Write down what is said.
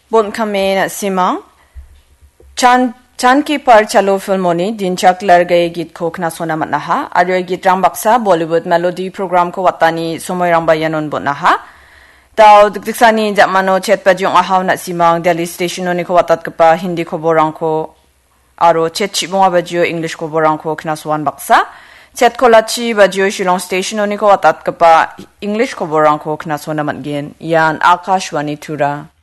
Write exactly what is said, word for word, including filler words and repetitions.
Bon kami na simang. Chan Chan ki par chalo filmoni dinchak lar gaye git ko khna sona matnaha. Adyo git rang baksa Bollywood melody program ko watani sumoy rang bayanon botnaha. Tau dikdiksani jakmano chet pajung ahaw na simang Delhi station ni ko watat kapa Hindi ko borang ko aro chet chibunga bajyo English ko borang ko khna swan baksa. Chet ko lachi bajyo Shillong station ni ko watat kapa English ko borang ko khna sona matgen. Yan Akashwani Tura.